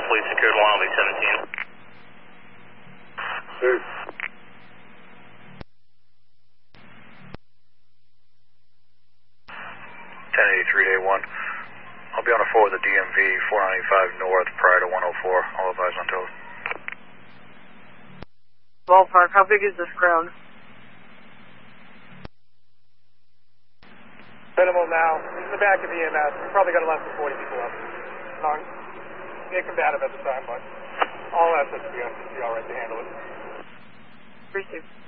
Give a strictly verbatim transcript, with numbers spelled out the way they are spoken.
Fleet secured one, I'll be seventeen. Sir. ten eighty-three, day one. I'll be on a four with the D M V, four ninety-five north, prior to one oh four. All advised on total. Ballpark, how big is this ground? Minimal now. In the back of the E M S. We probably got less than forty people up. Non combative at the time, but all assets will be, be all right to handle it. Received.